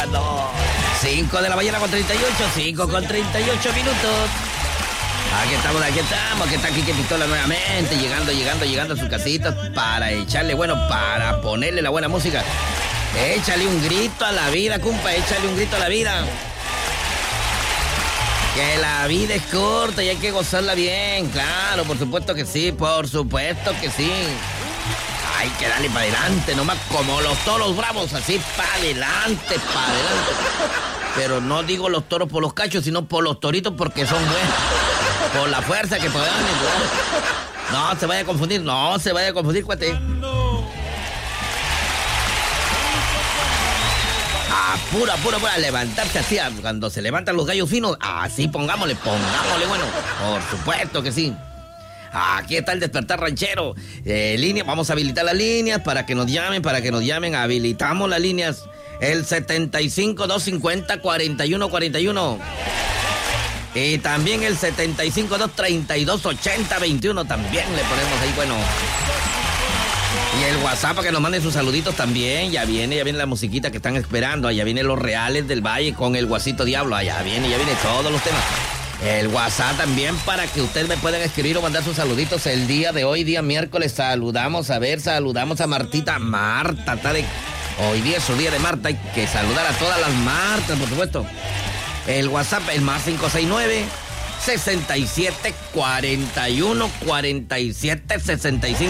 No. 5 de la mañana con 38, 5 con 38 minutos. Aquí estamos, que está Quique Pistola nuevamente, llegando a su casita para echarle, para ponerle la buena música. Échale un grito a la vida, compa, échale un grito a la vida. Que la vida es corta y hay que gozarla bien, claro, por supuesto que sí, Hay que darle para adelante, nomás como los toros bravos, así para adelante. Pero no digo los toros por los cachos, sino por los toritos porque son buenos. Por la fuerza que puedan. No se vaya a confundir, cuate. Pura, levantarse así, cuando se levantan los gallos finos, así pongámosle, bueno, por supuesto que sí. Aquí está el despertar ranchero. Línea, vamos a habilitar las líneas para que nos llamen, habilitamos las líneas. El 75-250-4141. Y también el 75-232-8021, también le ponemos ahí, Y el WhatsApp para que nos manden sus saluditos también. Ya viene la musiquita que están esperando. Allá vienen los Reales del Valle con el Guasito Diablo. Allá viene todos los temas. El WhatsApp también para que ustedes me puedan escribir o mandar sus saluditos el día de hoy, día miércoles. Saludamos a Martita. Marta, hoy día es su día de Marta. Hay que saludar a todas las Martas, por supuesto. El WhatsApp, el más 569-6741-4765.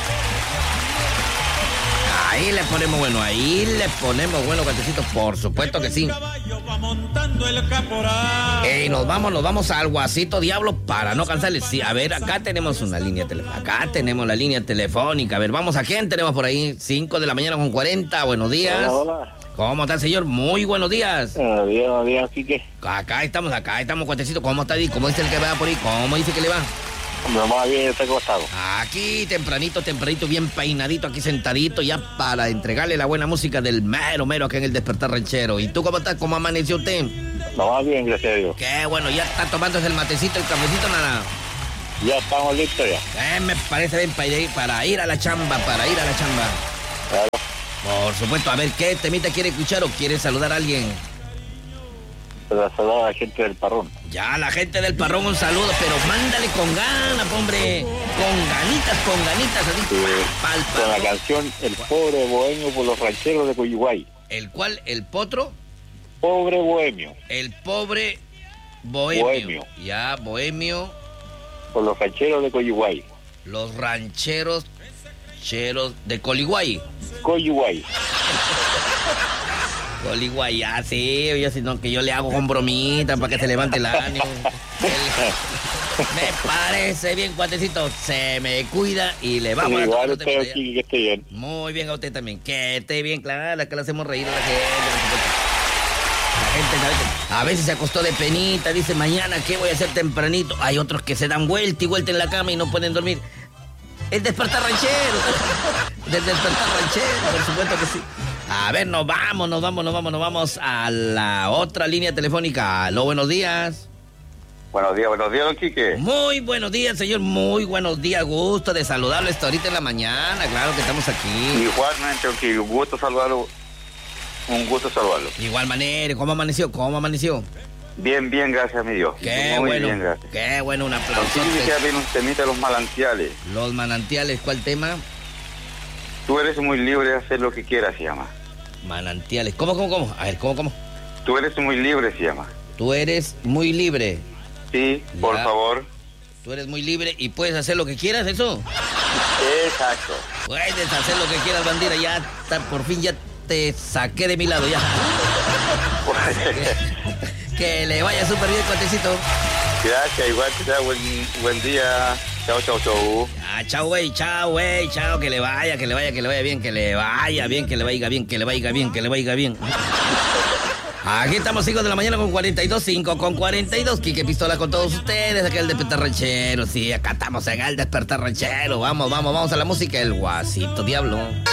Ahí le ponemos bueno, cuatecitos, por supuesto que sí. Y nos vamos al Guasito Diablo para no cansarles. Sí, a ver, acá tenemos una línea telefónica. A ver, vamos, ¿a quién tenemos por ahí? 5 de la mañana con 40, buenos días. Hola. ¿Cómo está el señor? Muy buenos días. Buenos días, Quique. Acá estamos, cuatecito. ¿Cómo está ahí? ¿Cómo dice el que va por ahí? ¿Cómo dice que le va? Más bien, está acostado. Aquí, tempranito, bien peinadito, aquí sentadito, ya para entregarle la buena música del mero acá en el Despertar Ranchero. ¿Y tú cómo estás? ¿Cómo amaneció usted? Más bien, gracias a Dios. Qué bueno, ya está tomándose el matecito, el cafecito, nada. Ya estamos listos ya. Me parece bien para ir a la chamba, Claro. Por supuesto, a ver, ¿qué temita quiere escuchar o quiere saludar a alguien? Para saludar a la gente del Parrón. Ya, la gente del Parrón, un saludo, pero mándale con ganas, hombre. Con ganitas, así. Sí, con la canción El Pobre Bohemio por los rancheros de Coyihuay. ¿El cuál? ¿El potro? Pobre Bohemio. El pobre bohemio. Ya, bohemio. Por los rancheros de Coyihuay. Los rancheros de Coligüey. Coyihuay, ya sí, sino que yo le hago con bromita para que se levante el ánimo. Me parece bien, cuatecito. Se me cuida y le vamos a igual usted aquí, que esté bien. Muy bien, a usted también. Que esté bien, claro, que le hacemos reír a la gente. La gente a veces se acostó de penita, dice, mañana, ¿qué voy a hacer tempranito? Hay otros que se dan vuelta y vuelta en la cama y no pueden dormir. El Despertar Ranchero. Del Despertar Ranchero, por supuesto que sí. A ver, nos vamos a la otra línea telefónica. Aló, buenos días. Buenos días, don Quique. Muy buenos días, señor, muy buenos días. Gusto de saludarlo ahorita en la mañana, claro que estamos aquí. Igualmente, don Quique, un gusto saludarlo. Igual manera, ¿cómo amaneció? Bien, gracias a mi Dios. Qué muy bueno, bien, gracias. Qué bueno, un aplauso. Don Quique, quisiera ver un temita de los manantiales. Los manantiales, ¿cuál tema? Tú eres muy libre de hacer lo que quieras, se llama. Manantiales, ¿cómo? A ver, ¿cómo? Tú eres muy libre, se llama. Tú eres muy libre. Sí, ya. Por favor. Tú eres muy libre y puedes hacer lo que quieras, ¿eso? Exacto. Puedes hacer lo que quieras, bandera. Ya está, por fin ya te saqué de mi lado, ya. Que le vaya súper bien, cuatecito. Gracias, igual que sea buen día. Chao. Chao, güey, chao, que le vaya bien, que le vaya bien. Aquí estamos, 5 de la mañana con 42, 5 con 42. Quique Pistola con todos ustedes, acá el Despertar Ranchero. Sí, acá estamos en el Despertar Ranchero. Vamos a la música, el Guasito Diablo.